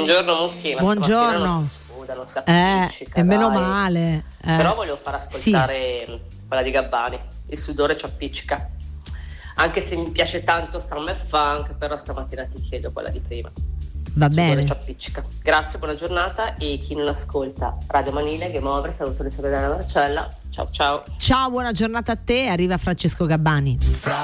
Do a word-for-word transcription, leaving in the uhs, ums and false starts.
Buongiorno Mucchi, ma buongiorno. Non si scuda, non si Eh, appiccica, e meno dai. male. Eh. Però volevo far ascoltare sì. quella di Gabbani, il sudore ci appiccica. Anche se mi piace tanto Summer Funk, però stamattina ti chiedo quella di prima. Va il sudore bene. ci appiccica. Grazie, buona giornata, e chi non ascolta Radio Manile, Game Over, saluto di Sabrina Marcella. Ciao ciao. Ciao, buona giornata a te, arriva Francesco Gabbani.